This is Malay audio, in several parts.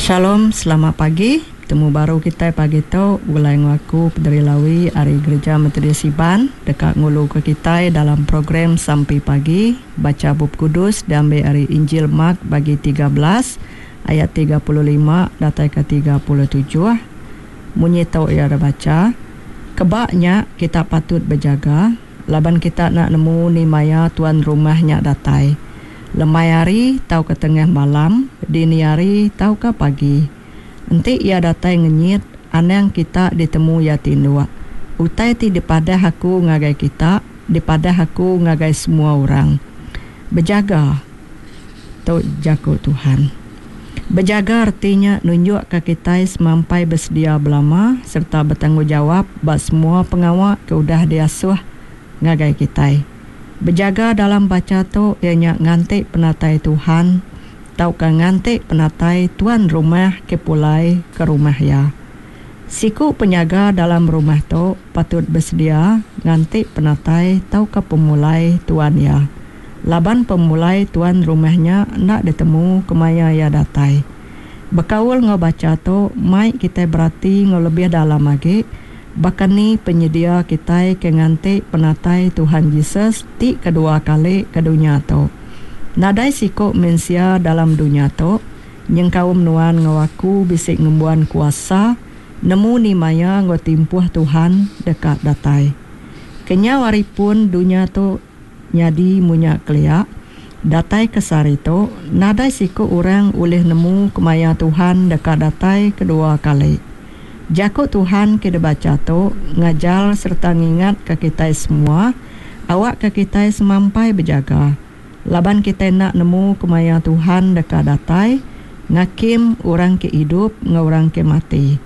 Shalom, selamat pagi. Temu baru kita pagi tu ulai ngaku Pederi Lawi Ari Gereja Metodis Iban dekat ngulu ke kita dalam program Sampai Pagi baca bab kudus dan ambil Ari Injil Mark bagi 13 ayat 35 datai ke 37. Munyi tau ia ada baca. Kebaknya kita patut berjaga laban kita nak nemu ni maya tuan rumahnya datai. Lemai hari tau ke tengah malam, dini hari tau ke pagi. Nanti ia datai ngenyit, anang kita ditemu ya tindua. Utai ti daripada aku ngagai kita, daripada aku ngagai semua orang. Berjaga, tau jago Tuhan. Berjaga artinya nunjuk ke kita semampai bersedia belama, serta bertanggungjawab bak semua pengawal keudah diasuh ngagai kita. Berjaga dalam baca tu ianya ngantik penatai Tuhan, tau kan ngantik penatai tuan rumah ke pulai ke rumah ya. Siku penjaga dalam rumah tu patut bersedia ngantik penatai tau ke pemulai tuan ya. Laban pemulai tuan rumahnya nak ditemu kemaya ya datai. Berkaul ngau baca tu mai kita berarti ngau lebih dalam lagi. Bahkan ni penyedia kita ke ngantik penatai Tuhan Yesus ti kedua kali ke dunia tu. Nadai sikok mensia dalam dunia tu, yang kaum nuan ngawaku bisik ngembuan kuasa, nemu ni maya ngotimpuh Tuhan dekat datai. Kenya waripun dunia tu nyadi munyak keliak, datai kesari tu, nadai sikok orang boleh nemu kemaya Tuhan dekat datai kedua kali. Jakut Tuhan kita baca tu ngajal serta ngingat ke kita semua, awak ke kita semampai berjaga. Laban kita nak nemu kemaya Tuhan dekat datai, ngakim orang ke hidup, ngorang ke mati.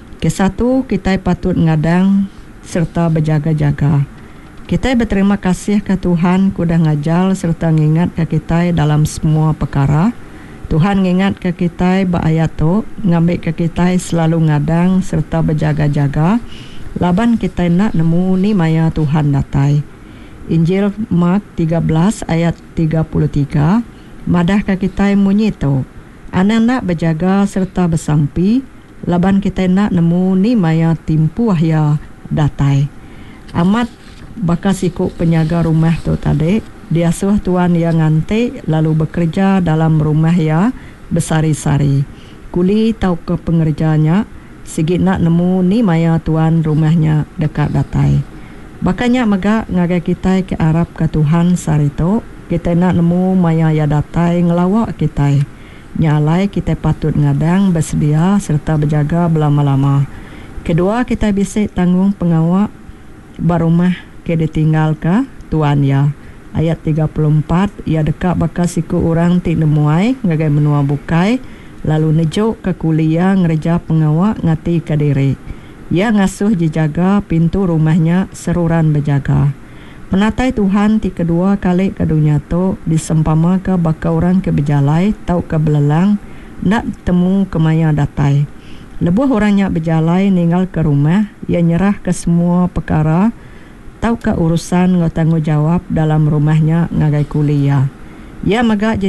Kesatu kita patut ngadang serta berjaga-jaga. Kita berterima kasih ke Tuhan kuda ngajal serta ngingat ke kita dalam semua perkara. Tuhan ngingat ke kita beayat tu, ngambil ke kita selalu ngadang serta berjaga-jaga. Laban kita nak nemu ni maya Tuhan datai. Injil Mark 13 ayat 33, madah ke kita munyi tu. Anak nak berjaga serta bersampi, laban kita nak nemu ni maya timpuh ya datai. Amat bakal sikuk penjaga rumah tu tadi. Diasuh tuan yang ngantik lalu bekerja dalam rumah ya bersari-sari. Kuli tau ke pengerjanya sigit nak nemu ni maya tuan rumahnya dekat datai. Bakanya megak ngagai kita ke Arab ke Tuhan sari tu, kita nak nemu maya ya datai ngelawak kita. Nyalai kita patut ngadang bersedia serta berjaga belama-lama. Kedua kita bisik tanggung pengawak barumah ke ditinggal ke tuan ya. Ayat 34, ia dekat bakal siku orang tik nemuai ngagai menua bukai, lalu nejuk ke kuliah ngereja pengawak ngati ke diri. Ia ngasuh dijaga pintu rumahnya seruran berjaga. Penatai Tuhan tik kedua kali ke dunia tu disempama ke bakal orang ke berjalai tau ke belelang nak temu kemaya datai. Lebuh orangnya berjalai ninggal ke rumah, ia nyerah ke semua perkara tau ke urusan tanggungjawab dalam rumahnya ngagai kuliah. Ia megak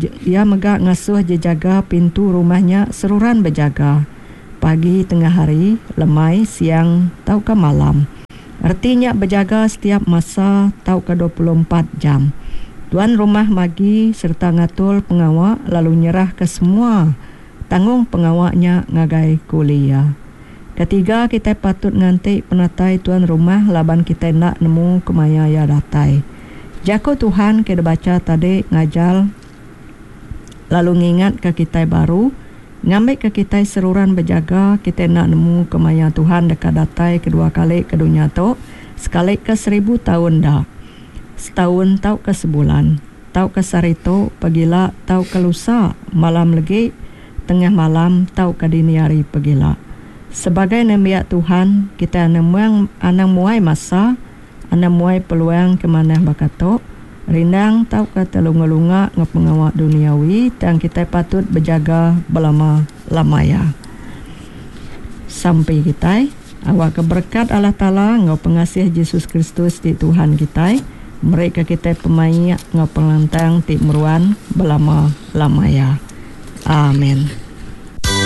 ngasuh jaga pintu rumahnya seruran berjaga. Pagi, tengah hari, lemai, siang, tau ke malam. Artinya berjaga setiap masa tau ke 24 jam. Tuan rumah magi serta ngatul pengawak lalu nyerah ke semua tanggung pengawaknya ngagai kuliah. Ketiga, kita patut ngantik penatai tuan rumah laban kita nak nemu kemaya ya datai. Jako Tuhan kita baca tadi ngajal lalu ngingat ke kita baru, ngambil ke kita seruran berjaga kita nak nemu kemaya Tuhan dekat datai kedua kali ke dunia tu, sekali ke 1000 tahun dah. Setahun tau ke sebulan, tau ke sari tu, pagila tau ke lusa, malam lagi, tengah malam tau ke dini hari pagila. Sebagai namiak Tuhan, kita anang muai masa, anang muai peluang ke mana bakato, rindang tau ke telunga-lunga ngepengawak duniawi, dan kita patut berjaga belama-lama ya. Sampai kita, awak keberkat Allah Ta'ala, ngau pengasih Yesus Kristus di Tuhan kita, mereka kita pemain ngau pelantang ti meruan belama-lama ya. Amin.